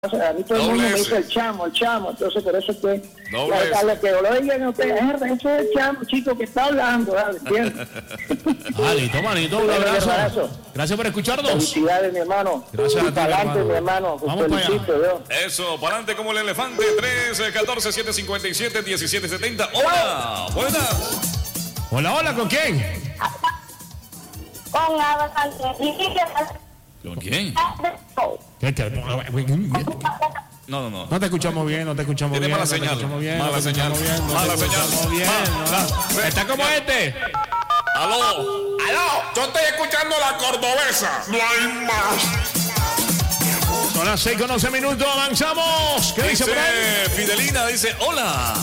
O sea, a mí todo el mundo me dice el chamo, entonces por eso es que a lo que lo oigan ustedes, eso es el chamo, chico, que está hablando, ¿entiendes? Listo, manito, un abrazo. Gracias por escucharnos. Felicidades, mi hermano. Gracias a ti, para adelante, mi hermano. Vamos para allá. Eso, para adelante como el elefante. 314-757-1770. Hola, buenas. Hola, ¿con quién? Con Abraham. ¿Con quién? No. No te escuchamos bien, Tiene mala señal. Mala señal. Está como este. ¡Aló! Yo estoy escuchando la cordobesa. No hay más. Son las 6:11, avanzamos. ¿Qué dice por ahí? Fidelina dice, hola.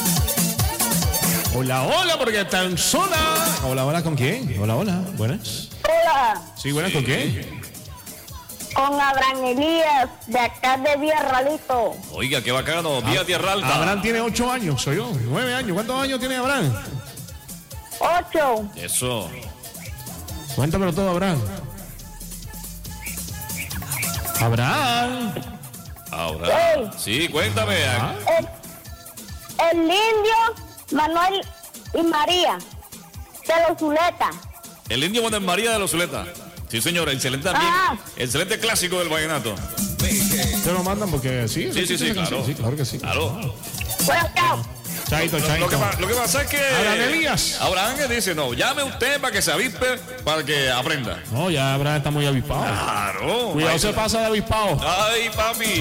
Hola, porque está en zona. Hola, ¿con quién? Hola, buenas. Hola, Sí, buenas, ¿con quién? con Abraham Elías, de acá de Villarralito. Oiga, qué bacano. Vía Tierra Alta. Abraham tiene 8 años, soy yo, 9 años. ¿Cuántos años tiene Abraham? 8. Eso. Cuéntamelo todo, Abraham. Ahora. Hey. Sí, cuéntame. El indio, Manuel y María, de los Zuletas. El indio Manuel María de los Zuleta. Sí, señor, excelente también. Excelente clásico del vallenato. ¿Se lo mandan porque sí? Sí, claro. Sí, claro que sí. Claro. Bueno, chao. Chaito. Lo que pasa es que Abraham Elías. Abraham dice, no, llame usted para que se avispe, para que aprenda. No, ya Abraham está muy avispado. Claro. Cuidado, se pasa de avispado. Ay, papi.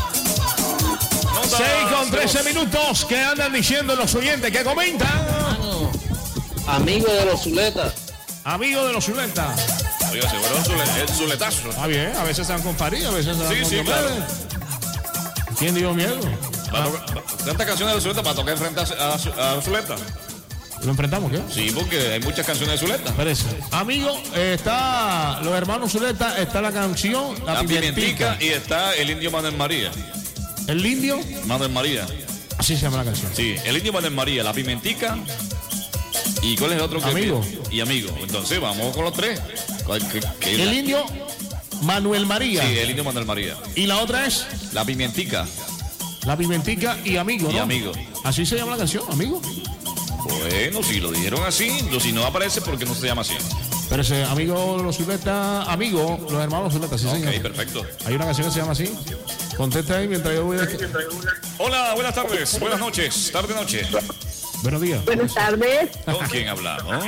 6:13. ¿Qué andan diciendo los oyentes? ¿Qué comentan? Amigo de los Zuletas. Amigo de los Zuletas. Oiga, seguro el zuletazo. Está bien, a veces se dan con París, a veces se dan con Sí, Diomedes. claro. ¿Quién dio miedo? ¿Tantas canciones de Zuleta para tocar enfrente a Zuleta? ¿Lo enfrentamos qué? Sí, porque hay muchas canciones de Zuleta. Espérese. Amigo, está los hermanos Zuleta, está la canción La Pimentica y está el indio Manuel María. El indio, Manuel María. así se llama la canción. Sí, el indio Manuel María, La Pimentica. ¿Y cuál es el otro que Amigo. Y Amigo. Entonces vamos con los tres. El indio Manuel María. Sí, el indio Manuel María. Y la otra es La Pimentica. La Pimentica y Amigo, ¿no? Y Amigo. Así se llama la canción, Amigo. Bueno, si lo dijeron así, si no aparece, ¿por qué no se llama así? Pero ese Amigo, los Zuleta, Amigo, los hermanos Zuleta, sí, señor. Ok, perfecto. Hay una canción que se llama así. Contesta ahí mientras yo voy a... Hola, buenas tardes, buenas noches, tarde-noche. Buenos días. Buenas tardes. ¿Con quién hablamos?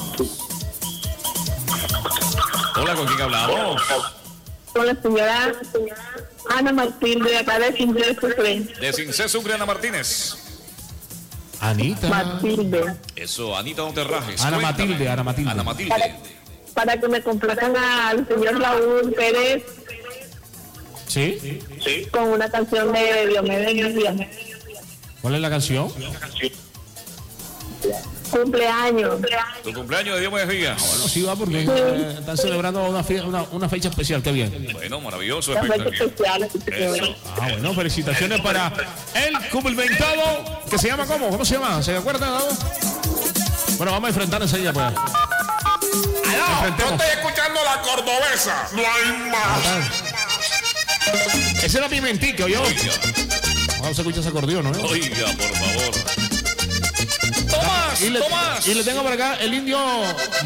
Hola, ¿con quién hablamos? Con la señora Ana Martín, de acá de Cincé Sucre. De Cincé Sucre, Ana Martínez. Anita. Matilde. Eso, Anita Monterrajes. Ana Cuéntame. Matilde. Ana Matilde. Para que me complazcan al señor Raúl Pérez ¿Sí? con una canción de Diomedes Díaz. ¿Cuál es la canción? Cumpleaños. Tu cumpleaños de Diomedes Díaz. Bueno, sí va porque están celebrando una fecha especial. Qué bien. Bueno, maravilloso. La fecha espectacular. especial. Eso. Bueno, felicitaciones para el cumplimentado que se llama ¿cómo? ¿Cómo se llama? ¿Se acuerdan? Bueno, vamos a enfrentar enseguida pues. Yo estoy escuchando la cordobesa. No hay más. Esa es la Pimentica, ¿oyó? Oiga, Vamos a escuchar ese acordeón, ¿no? oiga, por favor. Tomás, Y le tengo por acá el indio